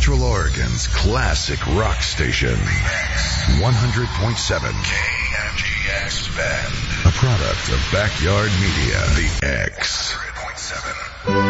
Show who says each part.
Speaker 1: Central Oregon's classic rock station. 100.7 KMGX Bend. A product of Backyard Media. The X. 100.7.